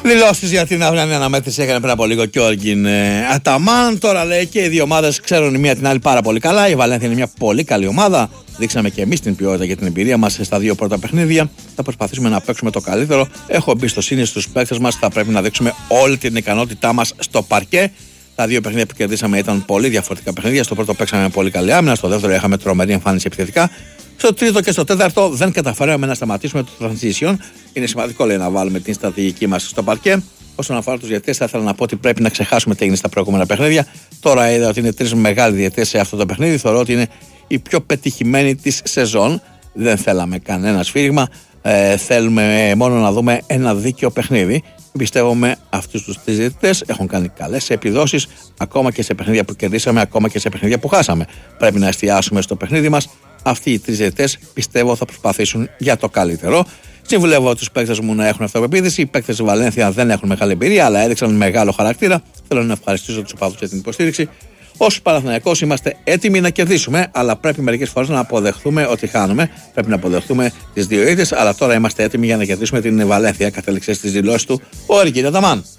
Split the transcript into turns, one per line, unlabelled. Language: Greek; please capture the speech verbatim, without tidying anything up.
Δηλώσεις για την αυριανή αναμέτρηση έκανε πριν από λίγο και ο Όργιν ε, Αταμάν. Τώρα λέει και οι δύο ομάδες ξέρουν η μία την άλλη πάρα πολύ καλά. Η Βαλένθια είναι μια πολύ καλή ομάδα. Δείξαμε και εμείς την ποιότητα και την εμπειρία μας στα δύο πρώτα παιχνίδια. Θα προσπαθήσουμε να παίξουμε το καλύτερο. Έχω εμπιστοσύνη στους παίκτες μας. Θα πρέπει να δείξουμε όλη την ικανότητά μας στο παρκέ. Τα δύο παιχνίδια που κερδίσαμε ήταν πολύ διαφορετικά παιχνίδια. Στο πρώτο παίξαμε πολύ καλή άμυνα. Στο δεύτερο είχαμε τρομερή εμφάνιση επιθετικά. Στο τρίτο και στο τέταρτο δεν καταφέραμε να σταματήσουμε το transition. Είναι σημαντικό, λέει, να βάλουμε την στρατηγική μας στο παρκέ. Όσον αφορά τους διαιτητές, θα ήθελα να πω ότι πρέπει να ξεχάσουμε τι έγινε στα προηγούμενα παιχνίδια. Τώρα είδα ότι είναι τρεις μεγάλοι διαιτητές σε αυτό το παιχνίδι. Θεωρώ ότι είναι η πιο πετυχημένη της σεζόν. Δεν θέλαμε κανένα σφύριγμα. Ε, θέλουμε μόνο να δούμε ένα δίκαιο παιχνίδι. Πιστεύουμε αυτούς τους τρεις διαιτητές έχουν κάνει καλές επιδόσεις ακόμα και σε παιχνίδια που κερδίσαμε, ακόμα και σε παιχνίδια που χάσαμε. Πρέπει να εστιάσουμε στο παιχνίδι μας. Αυτοί οι τρεις διαιτητές πιστεύω θα προσπαθήσουν για το καλύτερο. Συμβουλεύω τους παίκτες μου να έχουν αυτοπεποίθηση. Οι παίκτες της Βαλένθια δεν έχουν μεγάλη εμπειρία, αλλά έδειξαν μεγάλο χαρακτήρα. Θέλω να ευχαριστήσω τους οπαδούς για την υποστήριξη. Ως Παναθηναϊκός είμαστε έτοιμοι να κερδίσουμε, αλλά πρέπει μερικές φορές να αποδεχθούμε ότι χάνουμε. Πρέπει να αποδεχτούμε τις δύο ήττες, αλλά τώρα είμαστε έτοιμοι για να κερδίσουμε την Βαλένθια. Κατέληξε στις δηλώσεις του ο Όργιν Αταμάν.